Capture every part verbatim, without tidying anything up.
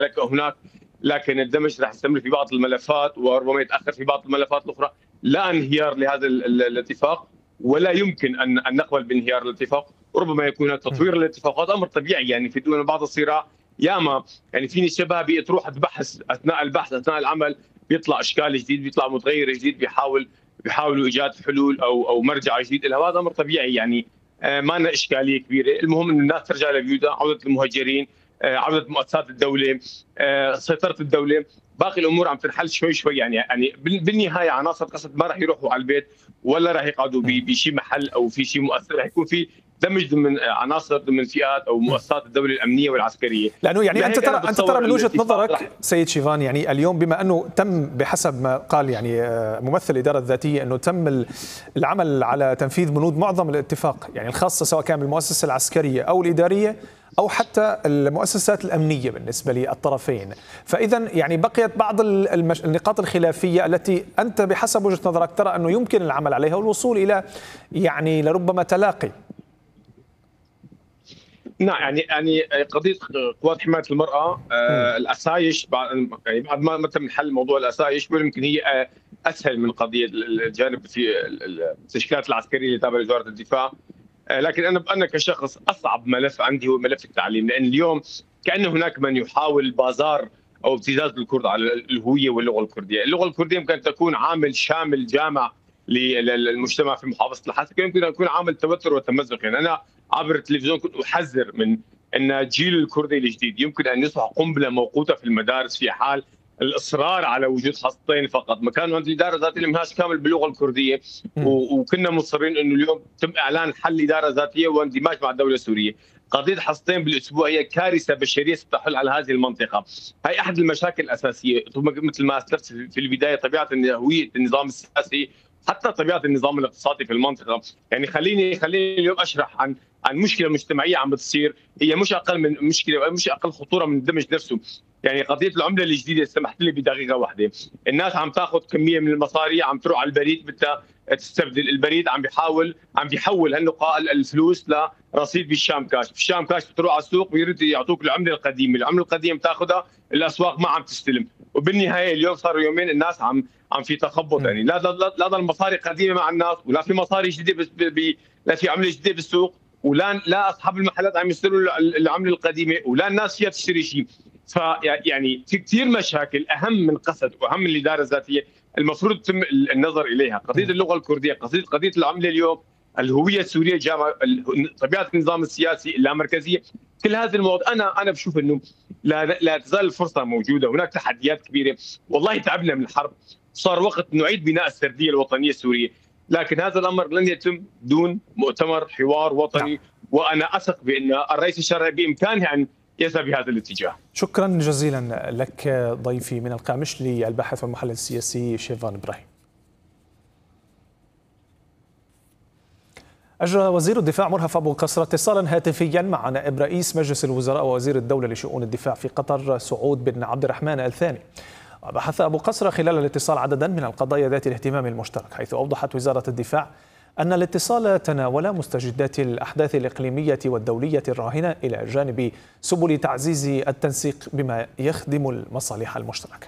لك هناك، لكن الدمج راح يستمر في بعض الملفات وربما يتاخر في بعض الملفات الاخرى. لا انهيار لهذا الاتفاق، ولا يمكن ان ان نقبل بانهيار الاتفاق. ربما يكون تطوير الاتفاقات امر طبيعي، يعني في دون بعض الصراع ياما يعني فيني شباب تروح تبحث اثناء البحث اثناء العمل، بيطلع اشكال جديد، بيطلع متغير جديد، بيحاول بيحاولوا ايجاد حلول او او مرجع جديد لها. هذا امر طبيعي يعني ما لنا اشكاليه كبيره. المهم ان الناس ترجع لبيوتها، عوده المهاجرين، عوده مؤسسات الدوله، سيطره الدوله، باقي الامور عم تنحل شوي شوي. يعني يعني بالنهايه عناصر قسد ما راح يروحوا على البيت ولا راح يقعدوا بشيء محل او في شيء مؤثر، راح يكون في دمج ضمن عناصر ضمن فئات او مؤسسات الدوله الامنيه والعسكريه. لانه يعني انت ترى انت ترى من وجهه نظرك سيد شيفان، يعني اليوم بما انه تم بحسب ما قال يعني ممثل الاداره الذاتيه انه تم العمل على تنفيذ بنود معظم الاتفاق، يعني الخاصه سواء كان بالمؤسسه العسكريه او الاداريه أو حتى المؤسسات الأمنية بالنسبة للطرفين، فإذا يعني بقيت بعض المش... النقاط الخلافية التي أنت بحسب وجهة نظرك ترى أنه يمكن العمل عليها والوصول إلى يعني لربما تلاقي. نعم، يعني يعني قضية قوات حماية المرأة، آه الأسايش بعد يعني بعد ما تم حل موضوع الأسايش يمكن هي أسهل من قضية الجانب في التشكيلات العسكرية اللي تابعة لوزارة الدفاع. لكن انا انا كشخص اصعب ملف عندي هو ملف التعليم، لان اليوم كان هناك من يحاول بازار او ابتزاز الكرد على الهويه واللغه الكرديه، اللغه الكرديه يمكن ان تكون عامل شامل جامع للمجتمع في محافظه الحسكه، يمكن ان يكون عامل توتر وتمزق. يعني انا عبر التلفزيون كنت احذر من ان الجيل الكردي الجديد يمكن ان يصبح قنبله موقوته في المدارس في حال الاصرار على وجود حصتين فقط. ما كان عند الاداره ذاتيه الانهاش كامل باللغه الكرديه، وكنا مصرين انه اليوم تم اعلان حل اداره ذاتيه واندماج مع الدوله السوريه. قضيه حصتين بالاسبوع هي كارثه بشريه ستحل على هذه المنطقه. هي احد المشاكل الاساسيه، مثل ما اسلفت في البدايه، طبيعه هويه النظام السياسي حتى طبيعه النظام الاقتصادي في المنطقه. يعني خليني خليني اليوم اشرح عن عن مشكله مجتمعيه عم بتصير، هي مش اقل من مشكله، مش اقل خطوره من الدمج نفسه. يعني قضيه العمله الجديده، سمحت لي بدقيقه واحده، الناس عم تاخذ كميه من المصاري، عم تروح على البريد بدها تستبدل البريد، عم بيحاول عم بيحول هالنقاء الفلوس لرصيد بالشام كاش، في الشام كاش بتروح على السوق بيرد يعطوك العمله القديمه، العمله القديمه بتاخذها، الاسواق ما عم تستلم، وبالنهايه اليوم صاروا يومين الناس عم عم في تخبط. يعني لا لا لا المصاري قديمه مع الناس، ولا في مصاري جديده، لا في عمله جديده بالسوق، ولا لا اصحاب المحلات عم يستلموا العمله القديمه، ولا الناس فيها تشتري شيء. فيعني في كثير مشاكل اهم من قسد واهم من الاداره الذاتيه المفروض يتم النظر اليها. قضيه اللغه الكرديه، قضيه قضيه العمله اليوم، الهويه السوريه، جامعه طبيعه النظام السياسي، اللامركزيه، كل هذه المواضيع انا انا بشوف انه لا لا تزال الفرصه موجوده. هناك تحديات كبيره، والله تعبنا من الحرب، صار وقت نعيد بناء السرديه الوطنيه السوريه، لكن هذا الامر لن يتم دون مؤتمر حوار وطني، وانا اثق بان الرئيس الشرعي بامكانه ان يذهب بهذا الاتجاه. شكرا جزيلا لك ضيفي من القامش للباحث والمحلل السياسي شيفان إبراهيم. أجرى وزير الدفاع مرهف أبو قصر اتصالا هاتفيا مع نائب رئيس مجلس الوزراء ووزير الدولة لشؤون الدفاع في قطر سعود بن عبد الرحمن الثاني. وبحث أبو قصر خلال الاتصال عددا من القضايا ذات الاهتمام المشترك، حيث أوضحت وزارة الدفاع أن الاتصال تناول مستجدات الأحداث الإقليمية والدولية الراهنة إلى جانب سبل تعزيز التنسيق بما يخدم المصالح المشتركة.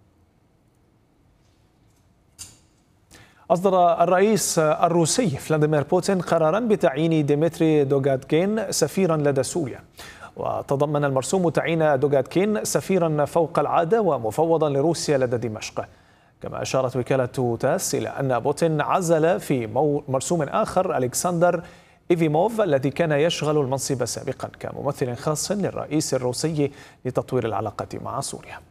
أصدر الرئيس الروسي فلاديمير بوتين قرارا بتعيين ديمتري دوغاتكين سفيرا لدى سوريا، وتضمن المرسوم تعيين دوغاتكين سفيرا فوق العادة ومفوضا لروسيا لدى دمشق. كما أشارت وكالة تاس إلى أن بوتين عزل في مرسوم آخر ألكسندر إيفيموف الذي كان يشغل المنصب سابقا كممثل خاص للرئيس الروسي لتطوير العلاقات مع سوريا.